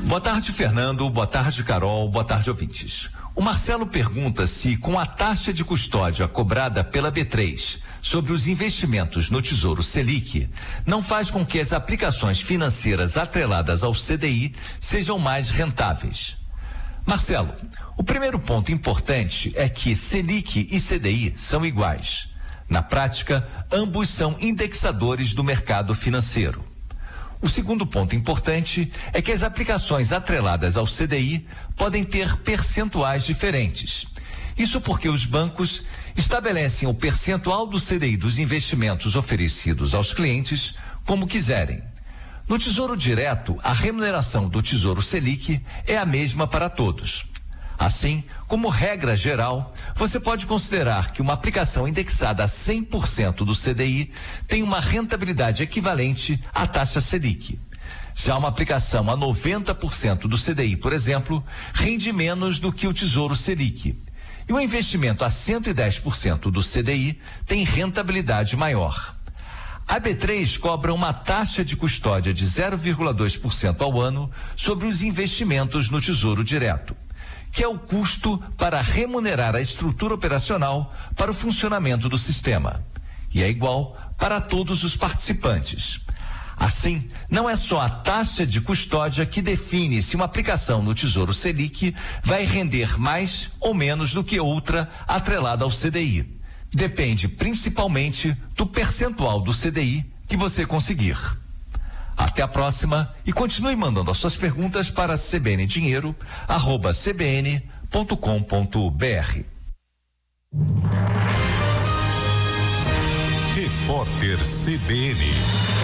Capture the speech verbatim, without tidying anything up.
Boa tarde, Fernando. Boa tarde, Carol. Boa tarde, ouvintes. O Marcelo pergunta se, com a taxa de custódia cobrada pela B três sobre os investimentos no Tesouro Selic, não faz com que as aplicações financeiras atreladas ao C D I sejam mais rentáveis. Marcelo, o primeiro ponto importante é que Selic e C D I são iguais. Na prática, ambos são indexadores do mercado financeiro. O segundo ponto importante é que as aplicações atreladas ao C D I podem ter percentuais diferentes. Isso porque os bancos estabelecem o percentual do C D I dos investimentos oferecidos aos clientes como quiserem. No Tesouro Direto, a remuneração do Tesouro Selic é a mesma para todos. Assim, como regra geral, você pode considerar que uma aplicação indexada a cem por cento do C D I tem uma rentabilidade equivalente à taxa Selic. Já uma aplicação a noventa por cento do C D I, por exemplo, rende menos do que o Tesouro Selic. E o investimento a cento e dez por cento do C D I tem rentabilidade maior. A B três cobra uma taxa de custódia de zero vírgula dois por cento ao ano sobre os investimentos no Tesouro Direto, que é o custo para remunerar a estrutura operacional para o funcionamento do sistema. E é igual para todos os participantes. Assim, não é só a taxa de custódia que define se uma aplicação no Tesouro Selic vai render mais ou menos do que outra atrelada ao C D I. Depende principalmente do percentual do C D I que você conseguir. Até a próxima e continue mandando as suas perguntas para cbndinheiro arroba cbn ponto com ponto br. Repórter C B N.